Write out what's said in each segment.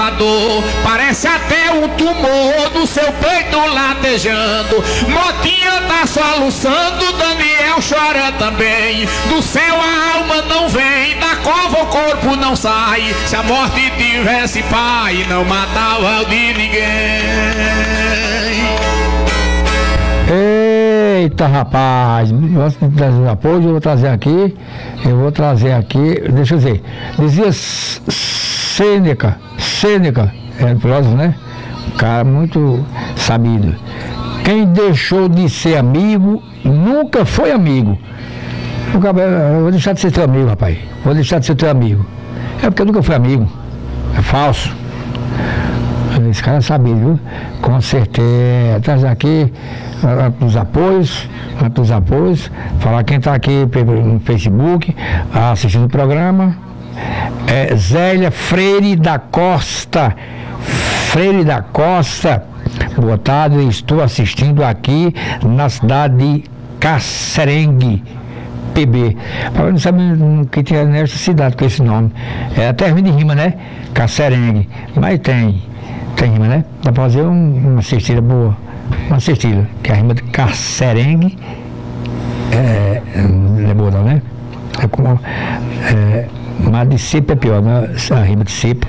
a dor, parece até um tumor no seu peito latejando. Motinha tá soluçando, Daniel chora também. Do céu a alma não vem, da cova o corpo não sai. Se a morte tivesse pai, não matava o de ninguém. Eita, rapaz, gosto de trazer apoio, eu vou trazer aqui, deixa eu ver, dizia Sêneca, é filósofo, né? Um cara muito sabido. Quem deixou de ser amigo, nunca foi amigo. Eu vou deixar de ser teu amigo, rapaz, vou deixar de ser teu amigo. É porque eu nunca fui amigo, é falso. Esse cara é sabido, viu? Com certeza. Traz aqui os apoios, falar quem está aqui no Facebook assistindo o programa. É Zélia Freire da Costa. Boa tarde, estou assistindo aqui na cidade de Casserengue, PB. Eu não sabia que tinha nessa cidade com esse nome. É até de rima, né? Casserengue. Mas tem rima, né? Dá pra fazer uma cestilha boa. Uma cestilha, que é a rima de Casserengue. Não é boa não, né? É como... mas de cepo é pior, né? A rima de cepo.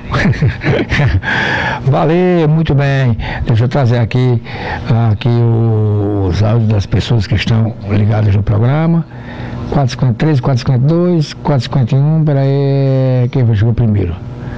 Valeu, muito bem. Deixa eu trazer aqui os áudios das pessoas que estão ligadas no programa. 453, 452, 451, peraí, quem chegou primeiro?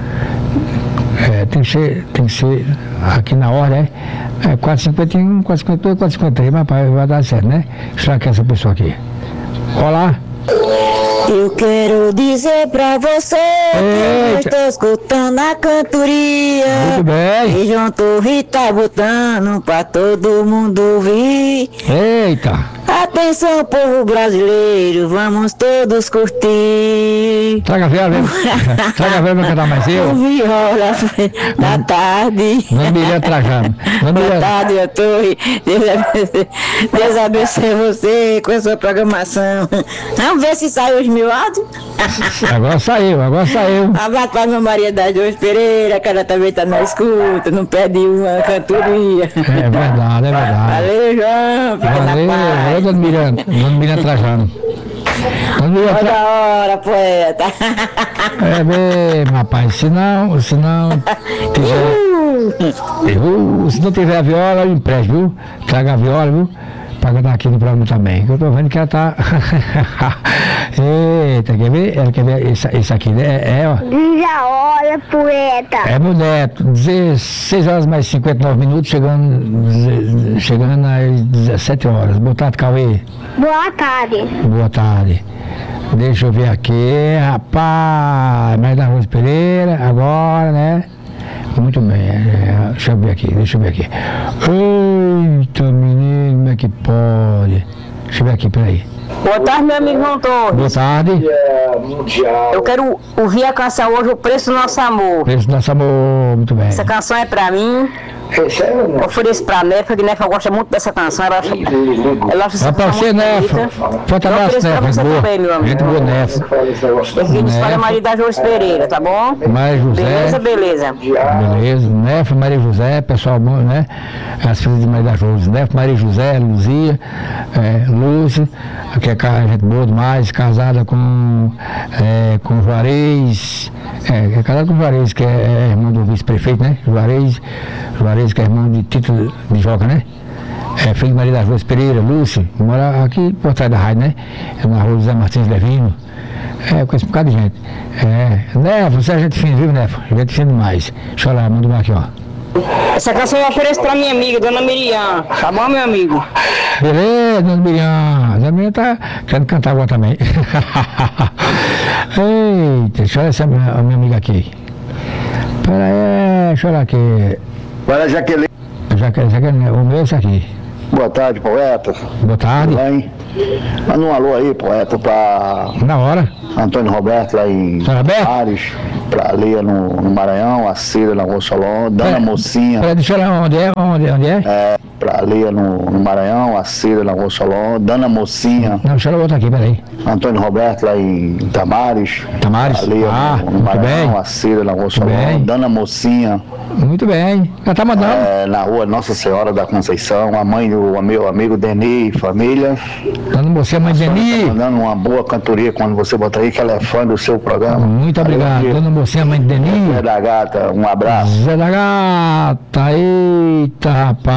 Tem que ser aqui na ordem, 451, 452, 453, mas vai dar certo, né? Será que é essa pessoa aqui? Olá! Eu quero dizer pra você que eu estou escutando a cantoria. Muito bem. E João Torre tá botando pra todo mundo ouvir. Eita! Atenção, povo brasileiro, vamos todos curtir. Traga a viola, não cantar mais eu. Viola da tarde. Não me ia trajando. Boa tarde, João Torre. Deus abençoe você com a sua programação. Vamos ver se sai os mil áudios. Agora saiu. Abraço pra minha Maria das Dores Pereira, que ela também tá na escuta, não perde uma cantoria. É verdade. Valeu, João. Fica na paz. Dona Miranda trajando. Toda hora, poeta. É mesmo, rapaz. Se não tiver a viola, eu empresto, viu? Traga a viola, viu? Pra cantar aqui no programa também. Eu tô vendo que ela tá. Eita, quer ver? Ela quer ver isso aqui, né? Ó. Diz a hora, poeta. É, meu neto. 16 horas mais 59 minutos, chegando às 17 horas. Boa tarde, Cauê. Boa tarde. Boa tarde. Deixa eu ver aqui, rapaz. Maria da Rosa Pereira, agora, né? Muito bem. Deixa eu ver aqui. Eita, menino, como é que pode? Deixa eu ver aqui, peraí. Boa tarde, meu amigo João Torres. Boa tarde. Eu quero ouvir a canção hoje, O Preço do Nosso Amor. Preço do Nosso Amor, muito bem. Essa canção é pra mim. Ofereço pra Nefa, porque Nefa gosta muito dessa canção. Ela acha Vai pra você, Nefa. Forte abraço, Nefa. Também, meu amigo. Gente boa, Nefa. Aqui nos fala Maria da José Pereira, tá bom? Maria José. Beleza. Nefa, Maria José, pessoal bom, né? As filhas de Maria da José. Nefa, Maria José, Luzia, Lúcia, que é gente boa demais, casada com Juarez. É casada com Juarez, que é irmão do vice-prefeito, né? Juarez, que é irmão de Tito de Joca, né? Filho de Maria das Ruas Pereira, Lúcia, mora aqui por trás da rádio, né? Na rua José Martins Levino. Conheço um bocado de gente. Nefa, você é gente fina, viu, Nefa? Gente fina demais. Deixa eu lá, manda aqui, ó. Essa canção eu ofereço pra minha amiga, Dona Miriam. Tá bom, meu amigo? Beleza, Dona Miriam. Dona Miriam tá querendo cantar agora também. Eita, deixa eu olhar a minha amiga aqui. Pera aí, deixa eu olhar aqui. Para Jaqueline. Jaqueline, o meu é esse aqui. Boa tarde, poeta. Boa tarde. Tudo bem? Manda um alô aí, poeta, pra Na hora. Antônio Roberto lá em Ares, pra Leia no Maranhão, a Cida na Rua Solon, Dona Mocinha. Pera, deixa eu olhar onde é? pra Leia no Maranhão, a Cida na Rua Solon, Dana Mocinha. Não, deixa eu botar aqui, peraí. Antônio Roberto lá em Tamares. Tamares? A Leia no Maranhão, a Cida na Rua Solon, Dana Mocinha. Muito bem, já tá mandando. Na Rua Nossa Senhora da Conceição, a mãe do meu amigo Deni e família. Dando você, mãe Deni. Tá mandando uma boa cantoria quando você botar aí, que ela é fã do seu programa. Muito obrigado, dando você, mãe Deni. Zé da Gata, um abraço. Zé da Gata, eita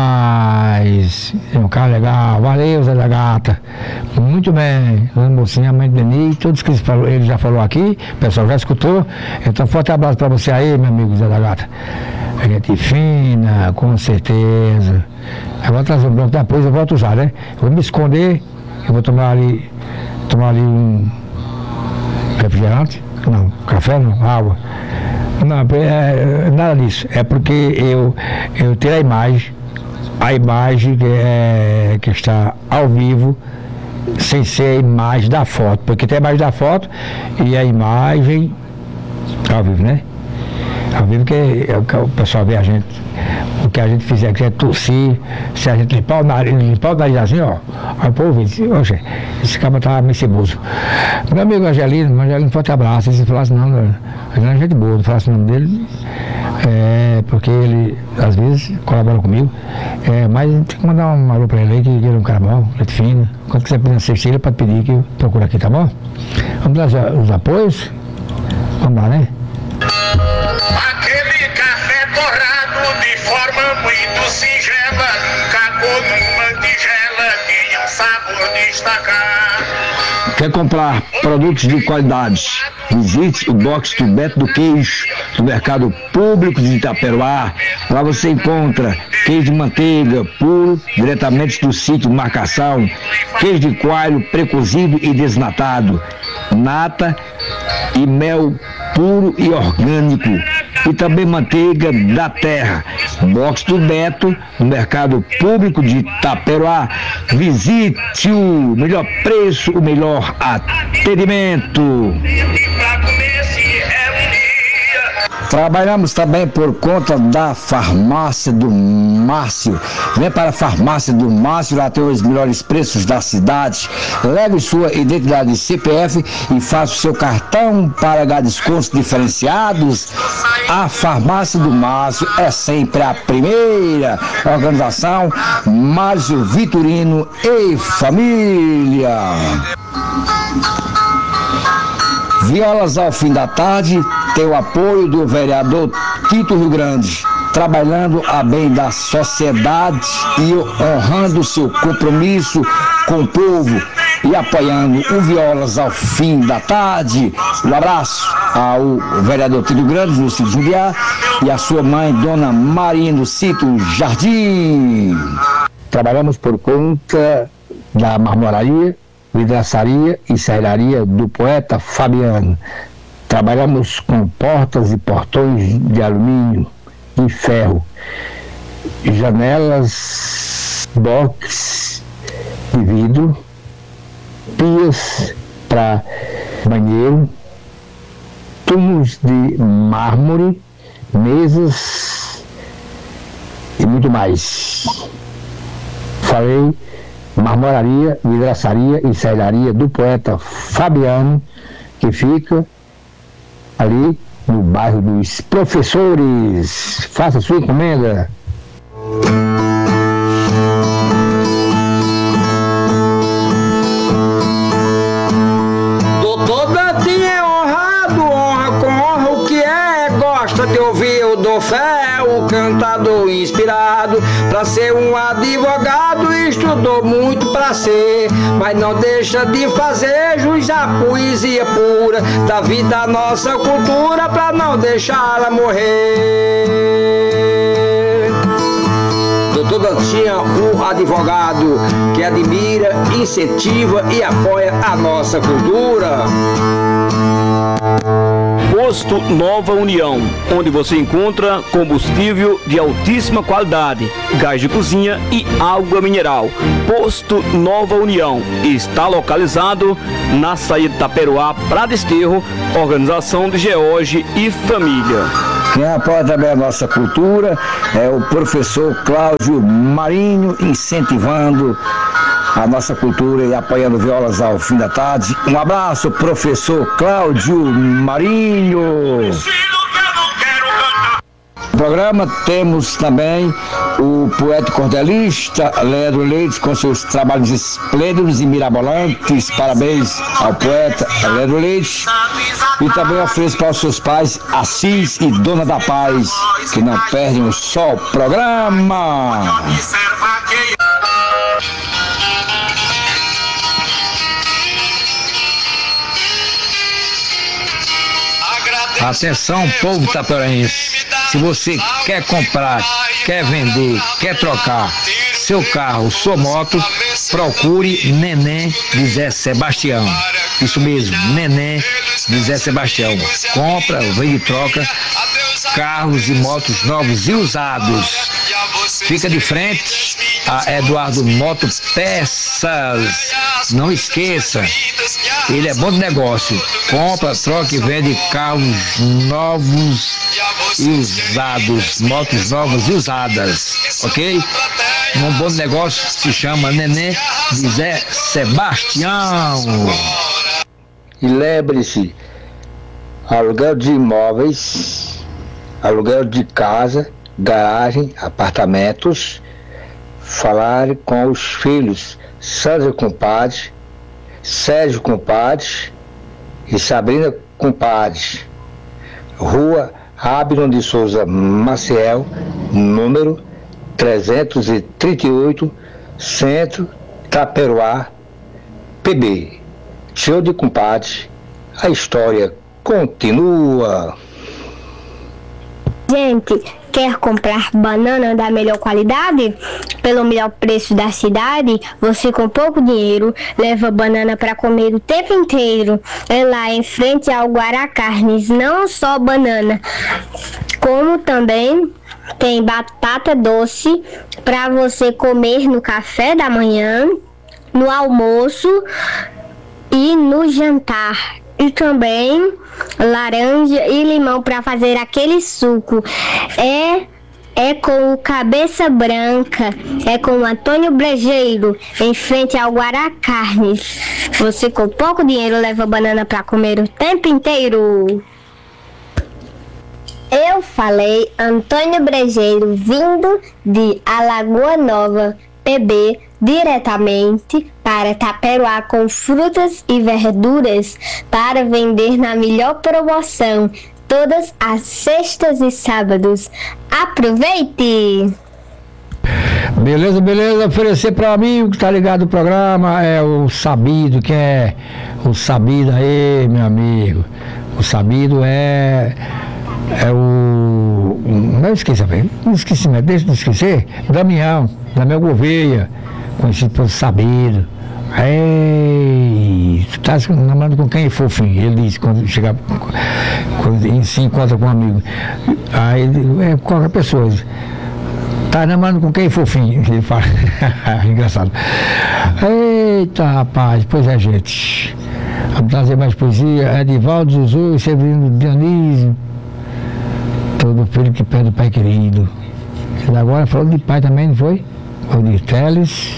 rapaz, é um cara legal, valeu Zé da Gata, muito bem, dando você, mãe Deni, todos que ele já falou aqui, o pessoal já escutou, então forte abraço pra você aí, meu amigo Zé da Gata. A gente fina, com certeza. Agora trazer um bloco depois, eu volto já, né? Eu vou me esconder, eu vou tomar ali um refrigerante, não, café não, água. Não, nada disso. É porque eu tirei a imagem que está ao vivo, sem ser a imagem da foto. Porque tem a imagem da foto e a imagem ao vivo, né? Ao vivo que o pessoal vê a gente, o que a gente fizer, que é tossir, se a gente limpar o nariz assim, ó, aí o povo diz, oxe, esse cara tá meio ceboso. Meu amigo Angelino, forte abraço, ele falasse não, Angelino é gente boa, não falasse o nome dele, porque ele, às vezes, colabora comigo, mas tem que mandar um alô pra ele aí, que ele é um cara bom, gente fina, quando quiser pedir assistir, ele pode pedir que eu procuro aqui, tá bom? Vamos dar os apoios? Vamos lá, né? Aquele café torrado de forma muito singela, cagou numa tigela, tinha um sabor destacar. Quer comprar produtos de qualidade? Visite o Box do Beto do Queijo, do Mercado Público de Itaperuá. Lá você encontra queijo de manteiga puro, diretamente do sítio de marcação, queijo de coalho precozido e desnatado, nata e mel puro e orgânico, e também manteiga da terra. Box do Beto, no Mercado Público de Itaperuá. Visite o melhor preço, o melhor atendimento. Trabalhamos também por conta da Farmácia do Márcio. Vem para a Farmácia do Márcio, lá tem os melhores preços da cidade. Leve sua identidade CPF e faça o seu cartão para ganhar descontos diferenciados. A Farmácia do Márcio é sempre a primeira. Organização Márcio Vitorino e família. Violas ao fim da tarde tem o apoio do vereador Tito Rio Grande, trabalhando a bem da sociedade e honrando seu compromisso com o povo e apoiando o Violas ao fim da tarde. Um abraço ao vereador Tito Rio Grande, no sítio Juliá, e a sua mãe, Dona Marinha, do sítio Jardim. Trabalhamos por conta da marmoraria, vidraçaria e serraria do poeta Fabiano. Trabalhamos com portas e portões de alumínio e ferro, janelas, box de vidro, pias para banheiro, tubos de mármore, mesas e muito mais. Falei marmoraria, vidraçaria e serraria do poeta Fabiano, que fica ali no bairro dos Professores. Faça sua encomenda. Doutor Betinho é honrado, honra com honra o que é. Gosta de ouvir o do fé, o cantador inspirado. Pra ser um advogado estudou muito pra ser, mas não deixa de fazer jus à poesia pura da vida, nossa cultura, pra não deixá-la morrer. Doutor Betinho, um advogado que admira, incentiva e apoia a nossa cultura. Posto Nova União, onde você encontra combustível de altíssima qualidade, gás de cozinha e água mineral. Posto Nova União está localizado na saída de Itaperuá para Desterro, organização de George e família. Quem apoia também a nossa cultura é o professor Cláudio Marinho, incentivando a nossa cultura e apoiando violas ao fim da tarde. Um abraço, professor Cláudio Marinho. No programa temos também o poeta e cordelista Leandro Leite com seus trabalhos esplêndidos e mirabolantes. Parabéns ao poeta Leandro Leite. E também ofereço para os seus pais, Assis e Dona da Paz, que não perdem um só programa. Atenção, povo taperoense. Se você quer comprar, quer vender, quer trocar seu carro, sua moto, procure Neném de Zé Sebastião. Isso mesmo, Neném de Zé Sebastião. Compra, vende e troca carros e motos novos e usados. Fica de frente a Eduardo Moto Peças. Não esqueça, ele é bom de negócio. Compra, troca e vende carros novos e usados, motos novas e usadas, ok? Um bom negócio se chama Neném de Zé Sebastião. E lembre-se, aluguel de imóveis, aluguel de casa, garagem, apartamentos, falar com os filhos Sandra Compadre, Sérgio Compadre e Sabrina Compadre. Rua Abner de Souza Maciel, número 338, Centro, Taperoá, PB. Show de Compadre, a história continua. Gente, quer comprar banana da melhor qualidade? Pelo melhor preço da cidade? Você com pouco dinheiro leva banana para comer o tempo inteiro. É lá em frente ao Guará Carnes, não só banana, como também tem batata doce para você comer no café da manhã, no almoço e no jantar. E também laranja e limão para fazer aquele suco. É com o Cabeça Branca, é com o Antônio Brejeiro, em frente ao Guará Carnes. Você com pouco dinheiro leva banana para comer o tempo inteiro. Eu falei Antônio Brejeiro, vindo de Alagoa Nova, PB, diretamente para Taperoá com frutas e verduras para vender na melhor promoção, todas as sextas e sábados. Aproveite! Beleza, beleza. Oferecer para amigo que tá ligado no programa é o Sabido. Quem é o Sabido aí, meu amigo? O Sabido é o... Não esqueça, velho. Não esqueci, mas deixa de não esquecer. Damião Gouveia, conhecido por Sabido. Ei, tu tá namorando com quem, fofinho? Ele diz quando chegar, quando se encontra com um amigo. Aí ele, qualquer pessoa. Tá namorando com quem, fofinho? Ele fala. Engraçado. Eita, rapaz, pois é, gente. Vamos trazer mais poesia. Edivaldo Zuzu e Severino Dionísio. Todo filho que pede o pai querido. Ele agora falou de pai também, não foi? O de Teles.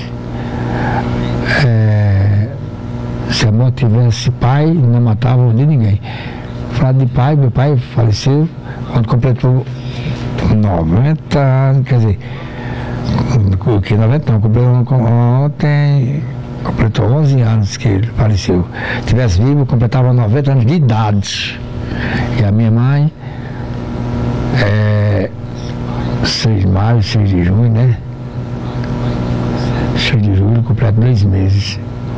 Se a mãe tivesse pai, não matava de ninguém. Falando de pai, meu pai faleceu quando completou 90 anos, quer dizer, que 90 não, completou ontem, completou 11 anos que ele faleceu. Se tivesse vivo, completava 90 anos de idade. E a minha mãe, 6 de maio, 6 de junho, né? 6 de julho, completo 2 meses.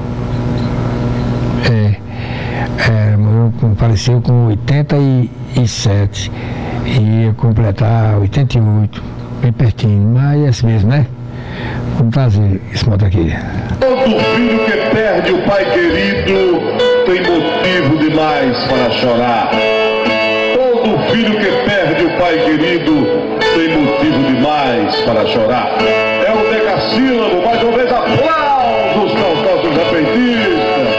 Faleceu com 87 e ia completar 88, bem pertinho, mas é assim mesmo, né? Vamos trazer esse modo aqui. Todo filho que perde o pai querido tem motivo demais para chorar. Todo filho que perde o pai querido tem motivo demais para chorar. É o decassílabo, mais uma vez aplausos.